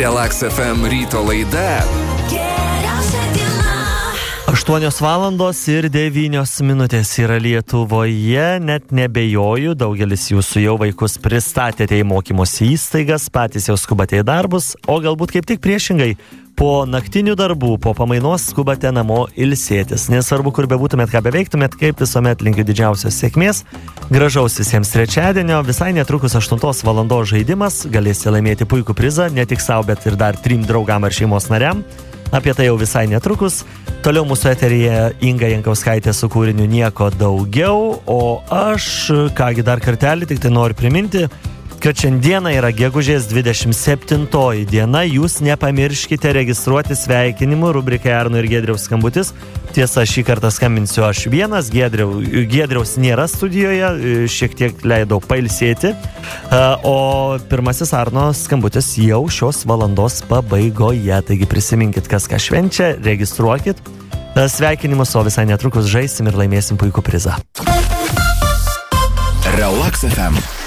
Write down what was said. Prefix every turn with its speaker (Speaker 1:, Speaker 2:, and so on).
Speaker 1: Relax FM ryto laida.
Speaker 2: 8:09 yra Lietuvoje, net nebejoju, daugelis jūsų jau vaikus pristatėte į mokymosi įstaigas, patys jau skubate į darbus, o galbūt kaip tik priešingai, po naktinių darbų, po pamainos skubate namo ilsėtis. Nesvarbu, kur bebūtumėt, ką beveiktumėt, kaip visuomet linkiu didžiausios sėkmės, gražaus visiems trečiadienio, visai netrukus 8 valandos žaidimas, galėsite laimėti puikų prizą, ne tik savo, bet ir dar 3 draugam ar šeimos nariam. Apie tai jau visai netrukus. Toliau mūsų eteryje Inga Jankauskaitė su kūriniu Nieko daugiau, o aš, kągi dar kartelį, tik tai noriu priminti, kad šiandieną yra gegužės 27 diena, jūs nepamirškite registruoti sveikinimų rubrikai Arno ir Giedriaus skambutis. Tiesa, šį kartą skambinsiu aš vienas, Giedriaus nėra studijoje, šiek tiek leidau pailsėti, o pirmasis Arno skambutis jau šios valandos pabaigoje, taigi prisiminkit, kas ką švenčia, registruokit sveikinimus, o visai netrukus žaisim ir laimėsim puikų prizą.
Speaker 1: Relax FM.